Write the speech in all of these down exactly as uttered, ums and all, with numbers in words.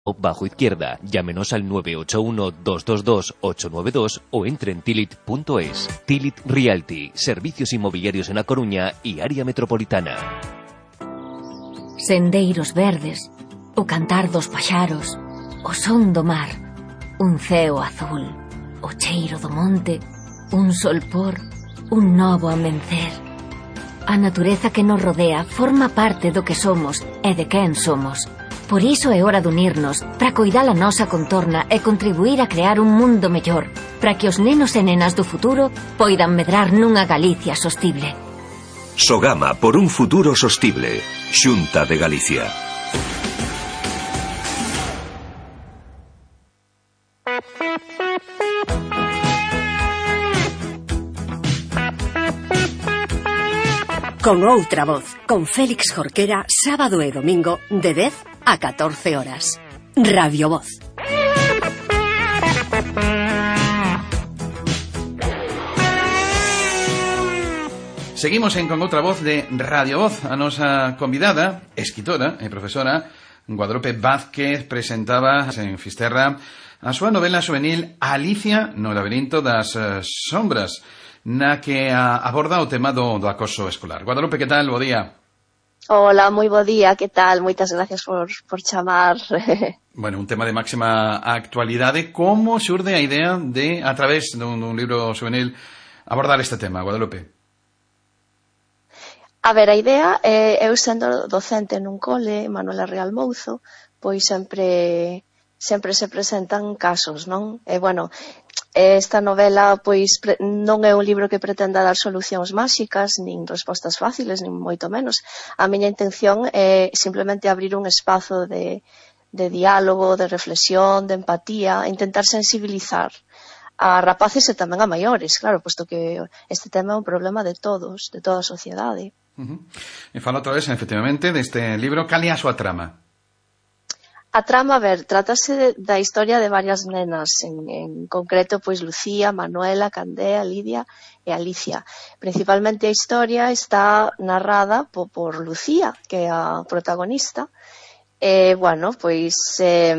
bajo izquierda. Llámenos al nueve ocho uno, dos dos dos, ocho nueve dos o entre en tilit punto es. Tilit Realty, servicios inmobiliarios en A Coruña y área metropolitana. Sendeiros verdes, o cantar dos paxaros, o son do mar, un ceo azul, o cheiro do monte, un solpor, un novo amencer. A natureza que nos rodea forma parte do que somos e de quen somos. Por iso é hora de unirnos para coidar a nosa contorna e contribuir a crear un mundo mellor, para que os nenos e nenas do futuro poidan medrar nunha Galicia sostible. Sogama por un futuro sostible. Xunta de Galicia. Con outra voz, con Félix Jorquera, sábado e domingo, de dez a catorce horas. Radio Voz. Seguimos en Con outra voz de Radio Voz. A nosa convidada, escritora e profesora, Guadalupe Vázquez, presentaba en Fisterra a súa novela juvenil Alicia no laberinto das uh, sombras, na que a, aborda o tema do, do acoso escolar. Guadalupe, que tal? Bo día. Hola, moi bo día, que tal? Moitas gracias por, por chamar. Bueno, un tema de máxima actualidade. Como xurde a idea de, a través dun, dun libro juvenil, abordar este tema, Guadalupe? A ver, a idea, eh, eu sendo docente nun cole, Manuela Real Mouzo, pois sempre sempre se presentan casos, non? E, bueno, esta novela, pois, non é un libro que pretenda dar solucións máxicas, nin respostas fáciles, nin moito menos. A miña intención é simplemente abrir un espazo de, de diálogo, de reflexión, de empatía, intentar sensibilizar a rapaces e tamén a maiores, claro, posto que este tema é un problema de todos, de toda a sociedade. Uh-huh. E fala outra vez, efectivamente, deste libro. Cal é a súa trama? A trama, a ver, trátase de, da historia de varias nenas, en, en concreto, pois, Lucía, Manuela, Candea, Lidia e Alicia. Principalmente a historia está narrada por, por Lucía, que é a protagonista. E, bueno, pois, eh,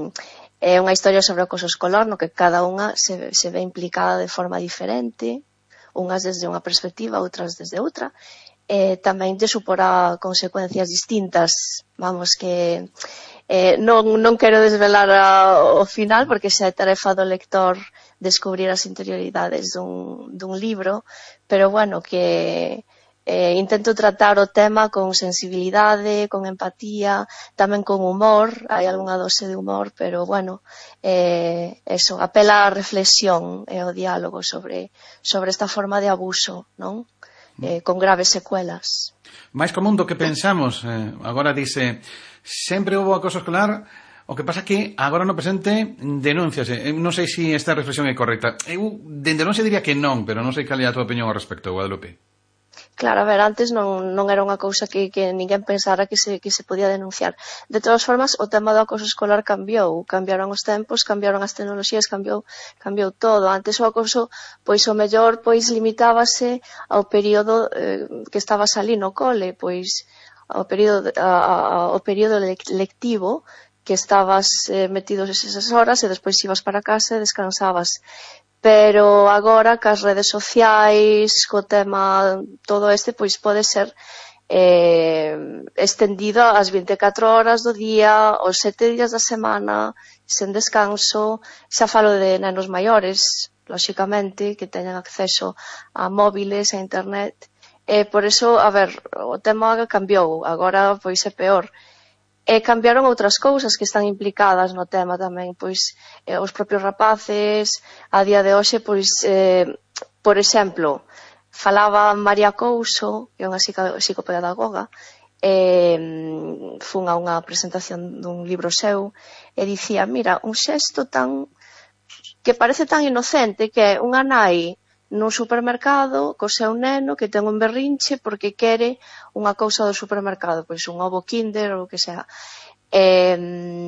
é unha historia sobre o acoso escolar, no que cada unha se, se ve implicada de forma diferente, unhas desde unha perspectiva, outras desde outra. E tamén te suporá consecuencias distintas, vamos, que... Eh, non, non quero desvelar a, o final porque xa é tarefa do lector descubrir as interioridades dun, dun libro, pero bueno, que eh, intento tratar o tema con sensibilidade, con empatía, tamén con humor, hai algunha dose de humor, pero bueno, eh, eso, apela a reflexión e ao diálogo sobre, sobre esta forma de abuso, non? Eh, con graves secuelas. Máis común do que pensamos, eh, agora dice... Sempre houve acoso escolar, o que pasa que agora no presente denúnciase. Non sei se esta reflexión é correcta. Eu dende non se diría que non, pero non sei cal é a tua opinión ao respecto, Guadalupe. Claro, a ver, antes non, non era unha cousa que, que ninguén pensara que se, que se podía denunciar. De todas formas, o tema do acoso escolar cambiou. Cambiaron os tempos, cambiaron as tecnoloxías, cambiou, cambiou todo. Antes o acoso, pois o mellor, pois limitábase ao período eh, que estabas ali no cole, pois... ao período, a, a, ao período lectivo que estabas eh, metidos esas horas e despois ibas para casa e descansabas. Pero agora, cas redes sociais, co tema todo este, pois pode ser eh, estendido ás vinte e catro horas do día, os sete días da semana, sen descanso. Xa falo de nenos maiores, lóxicamente, que teñan acceso a móviles, a internet. E por eso, a ver, o tema cambiou, agora pois é peor. E cambiaron outras cousas que están implicadas no tema tamén, pois eh, os propios rapaces, a día de hoxe, pois, eh, por exemplo, falaba María Couso, que é unha psicopedagoga, eh, fun a unha presentación dun libro seu, e dicía, mira, un xesto tan, que parece tan inocente, que é unha nai nun supermercado co seu neno que ten un berrinche porque quere unha cousa do supermercado, pois un ovo Kinder ou o que sea. Eh,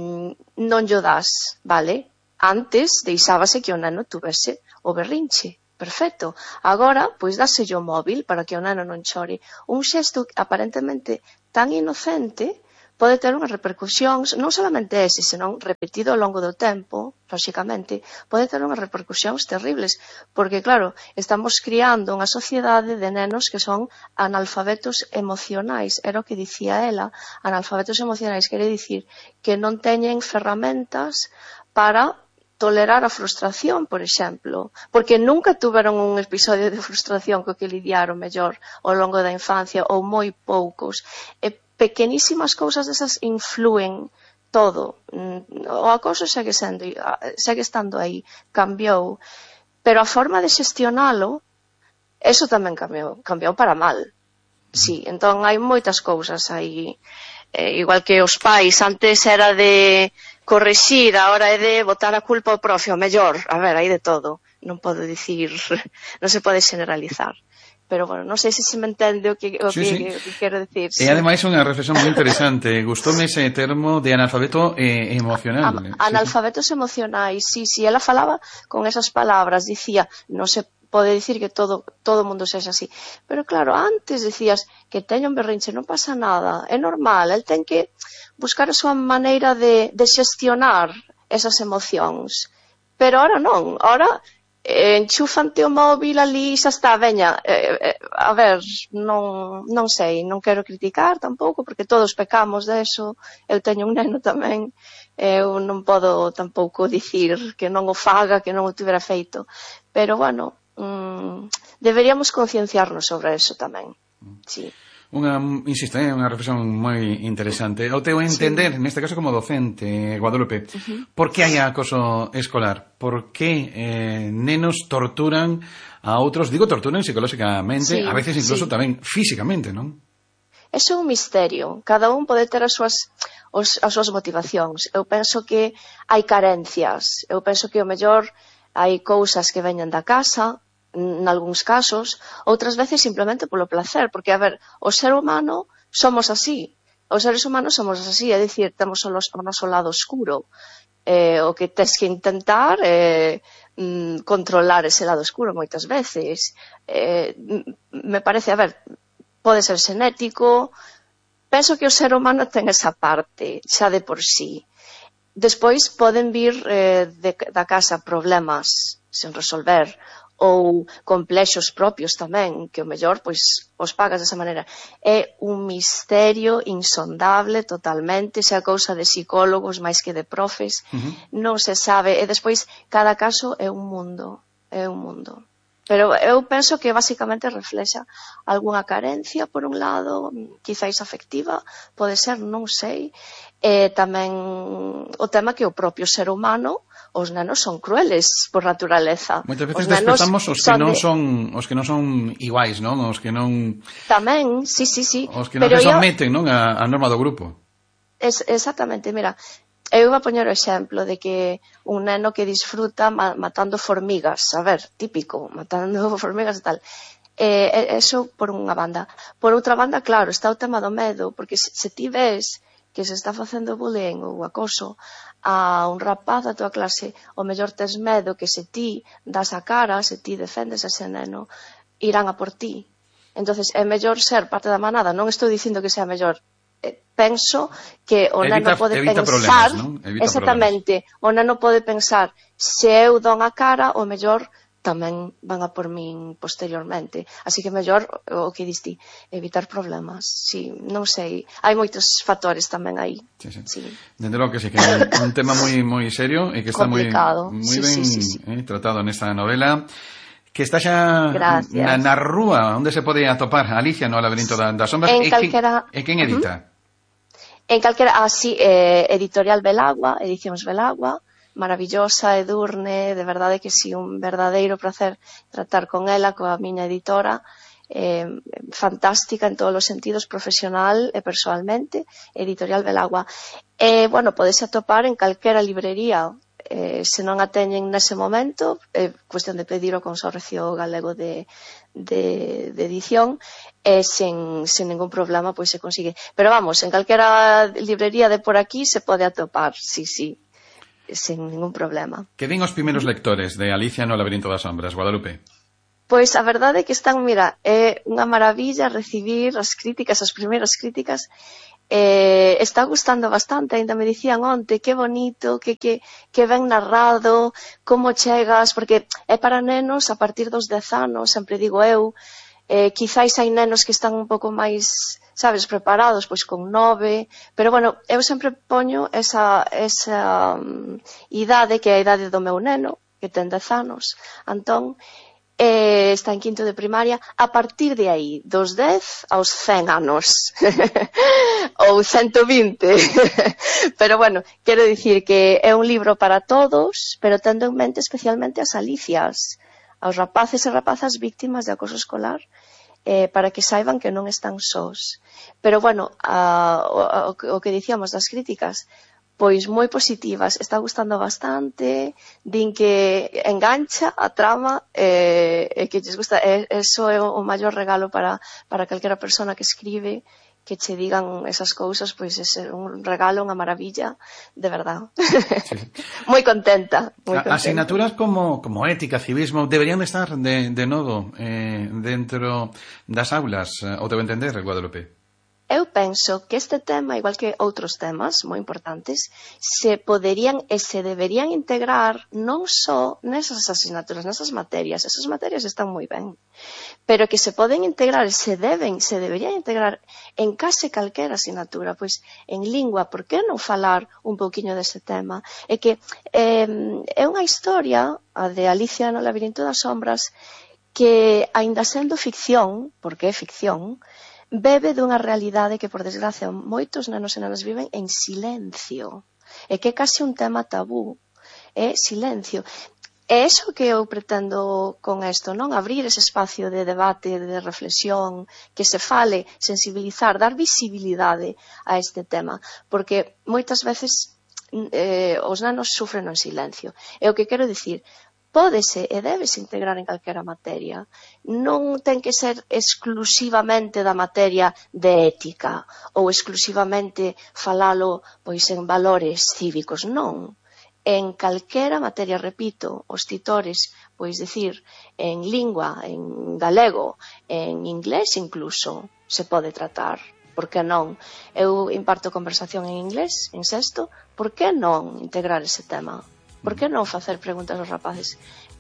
non llo das, vale? Antes deixábase que o neno tuvese o berrinche. Perfecto. Agora, pois dáselle o móvil para que o neno non chore. Un xesto aparentemente tan inocente, pode ter unhas repercusións, non solamente ese, senón repetido ao longo do tempo, lóxicamente, pode ter unhas repercusións terribles, porque, claro, estamos criando unha sociedade de nenos que son analfabetos emocionais, era o que dicía ela, analfabetos emocionais, quere dicir que non teñen ferramentas para tolerar a frustración, por exemplo, porque nunca tuveron un episodio de frustración co que lidiaron mellor ao longo da infancia, ou moi poucos, e pequenísimas cousas desas influen todo. O acoso segue sendo, segue estando aí, cambiou, pero a forma de xestionalo, eso tamén cambiou, cambiou para mal. Sí, entón hai moitas cousas aí, eh, igual que os pais, antes era de correxir, agora é de botar a culpa ao profe, o mellor, a ver, hai de todo, non podo dicir, non se pode generalizar. Pero, bueno, non sei se se me entende o que, o sí, que, sí. o que quero decir. E, sí. ademais, unha reflexión moi interesante. Gustoume ese termo de analfabeto eh, emocional. A, a, analfabetos sí. emocionais, sí, sí. Ela falaba con esas palabras, dicía, non se pode dicir que todo todo mundo sexa así. Pero, claro, antes dicías que teña un berrinche, non pasa nada, é normal, el ten que buscar a súa maneira de, de xestionar esas emocións. Pero ahora non, ahora enchúfante o móvil ali, xa está, veña, eh, eh, a ver, non, non sei, non quero criticar tampouco, porque todos pecamos deso, eu teño un neno tamén, eu non podo tampouco dicir que non o faga, que non o tivera feito, pero, bueno, mm, deberíamos concienciarnos sobre eso tamén, sí. Unha, insisto, é unha reflexión moi interesante. O teu entender, sí. neste caso como docente, Guadalupe, uh-huh. por que hai acoso escolar? Por que eh, nenos torturan a outros? Digo, torturan psicolóxicamente, sí, a veces incluso sí. tamén físicamente, non? Eso é un misterio. Cada un pode ter as súas, os, as súas motivacións. Eu penso que hai carencias. Eu penso que o mellor hai cousas que veñen da casa, nalgúns casos, outras veces simplemente polo placer, porque, a ver, o ser humano somos así, os seres humanos somos así, é dicir, temos o noso lado oscuro, eh, o que tes que intentar é eh, controlar ese lado oscuro moitas veces, eh, me parece, a ver, pode ser xenético, penso que o ser humano ten esa parte, xa de por sí. Despois poden vir eh, de, da casa problemas sen resolver, ou complexos propios tamén, que o mellor pois os pagas desa maneira. É un misterio insondable totalmente, xa cousa de psicólogos máis que de profes, uh-huh. non se sabe, e despois cada caso é un mundo, é un mundo. Pero eu penso que basicamente reflexa algunha carencia, por un lado, quizáis afectiva, pode ser, non sei, e tamén o tema que o propio ser humano, os nenos son crueles por naturaleza. Moitas veces desprezamos os que non son os que non son iguais, non? Os que non Tamén, sí, sí, sí. Os que non se someten, non, a, a norma do grupo. Es, exactamente, mira, eu vou poñer o exemplo de que un neno que disfruta ma, matando formigas, a ver, típico, matando formigas e tal. Eh, eso por unha banda. Por outra banda, claro, está o tema do medo, porque se, se ti ves que se está facendo bullying ou acoso a un rapaz da tua clase, o mellor tes medo que se ti das a cara, se ti defendes a ese neno, irán a por ti. Entonces é mellor ser parte da manada. Non estou dicindo que sea mellor. Eh, penso que o evita, neno pode evita pensar, problemas, ¿no? Evita exactamente, problemas. O neno pode pensar, se eu don a cara, o mellor tamén van a por min posteriormente. Así que mellor, o que diste, evitar problemas. Sí, non sei. Hai moitos factores tamén aí. Sí, sí. Sí. Dende logo que sí, que é un tema moi moi serio e que está moi moi sí, ben sí, sí, sí. Eh, tratado nesta novela. Que está xa na, na rúa, onde se pode atopar Alicia no laberinto da, das sombras. En calquera... E quen edita? Uh-huh. En calquera, así, ah, eh, Editorial Belagua, Edicións Belagua, maravillosa, Edurne, de verdade que si, un verdadeiro placer tratar con ela, coa miña editora, eh, fantástica en todos os sentidos, profesional e personalmente, Editorial Belagua. E, eh, bueno, podese atopar en calquera librería, eh, se non a teñen nese momento, é eh, cuestión de pedir o Consorcio Galego de, de, de Edición, e eh, sen, sen ningún problema pois se consigue. Pero vamos, en calquera librería de por aquí se pode atopar, sí, sí. Sen ningún problema. Que din os primeiros lectores de Alicia no laberinto das sombras, Guadalupe? Pois a verdade é que están, mira, é unha maravilla recibir as críticas, as primeiras críticas, Eh, está gustando bastante, ainda me dicían onte, que bonito, que, que, que ben narrado, como chegas, porque é para nenos a partir dos dez anos, sempre digo eu, eh, quizáis hai nenos que están un pouco máis, sabes, preparados, pois con nove, pero bueno, eu sempre poño esa, esa um, idade, que é a idade do meu neno, que ten dez anos, Antón, Eh, está en quinto de primaria, a partir de aí, dos dez aos cen anos, ou ciento vinte, pero bueno, quero dicir que é un libro para todos, pero tendo en mente especialmente as alicias, aos rapaces e rapazas víctimas de acoso escolar, eh, para que saiban que non están sós. Pero bueno, a, a, o que dicíamos das críticas, pois moi positivas, está gustando bastante, din que engancha a trama e eh, que lles gusta, e, eso é o maior regalo para, para calquera persona que escribe, que che digan esas cousas, pois é un regalo, unha maravilla, de verdad. Sí. Moi contenta, moi contenta. Asignaturas como, como ética, civismo, deberían estar de, de novo eh, dentro das aulas, o debo entender, Guadalupe? Eu penso que este tema, igual que outros temas moi importantes, se poderían e se deberían integrar non só nesas asignaturas, nesas materias, esas materias están moi ben, pero que se poden integrar, se deben, se deberían integrar en case calquera asignatura, pois en lingua, por que non falar un pouquiño dese tema? É que eh, é unha historia, a de Alicia no labirinto das sombras, que, aínda sendo ficción, porque é ficción, bebe dunha realidade que, por desgracia, moitos nenos e nenas viven en silencio. E que é case un tema tabú. É silencio. É iso que eu pretendo con isto, non? Abrir ese espacio de debate, de reflexión, que se fale, sensibilizar, dar visibilidade a este tema. Porque moitas veces eh, os nenos sufren en silencio. E o que quero dicir, pódese e debese integrar en calquera materia. Non ten que ser exclusivamente da materia de ética ou exclusivamente falalo pois en valores cívicos, non. En calquera materia, repito, os titores, pois dicir, en lingua, en galego, en inglés incluso, se pode tratar. Por que non? Eu imparto conversación en inglés, en sexto, por que non integrar ese tema? Por que non facer preguntas aos rapaces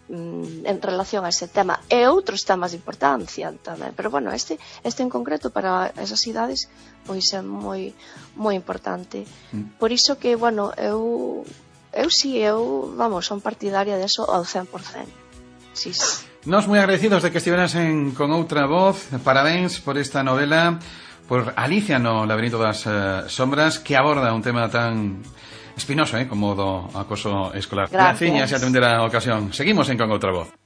mm, en relación a ese tema e outros temas de importancia tamén, pero bueno, este, este en concreto para esas idades pois é moi moi importante. Mm. Por iso que, bueno, eu eu si, eu, vamos, son partidaria de eso ao cen por cen. Sí, sí. Nos moi agradecidos de que estiveras en Con Outra Voz. Parabéns por esta novela, por Alicia no labirinto das uh, sombras, que aborda un tema tan espinoso, eh, como do acoso escolar. Gracias. Gracias, xa atender a ocasión. Seguimos en Con Outra Voz.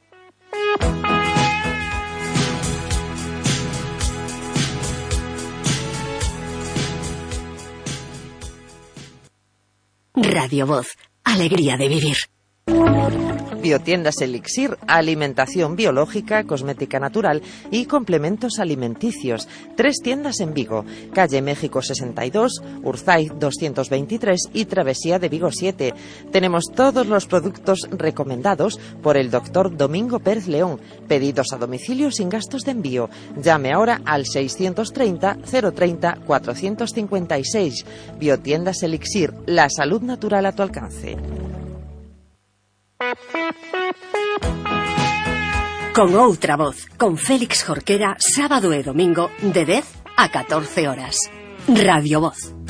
Radio Voz, alegría de vivir. Biotiendas Elixir, alimentación biológica, cosmética natural y complementos alimenticios. Tres tiendas en Vigo, calle México sesenta y dos, Urzaiz doscientos veintitrés y Travesía de Vigo siete. Tenemos todos los productos recomendados por el doctor Domingo Pérez León. Pedidos a domicilio sin gastos de envío. Llame ahora al seiscientos treinta, cero treinta, cuatrocientos cincuenta y seis. Biotiendas Elixir, la salud natural a tu alcance. Con Outra Voz, con Félix Jorquera, sábado e domingo de dez a catorce horas. Radio Voz.